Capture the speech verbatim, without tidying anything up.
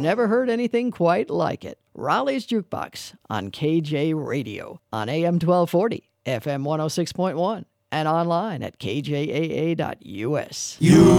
never heard anything quite like it. Raleigh's Jukebox on K J Radio on A M twelve forty, F M one oh six point one, and online at K J A A dot U S. You